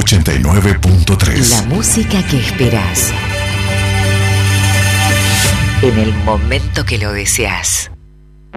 89.3. La música que esperás en el momento que lo deseas.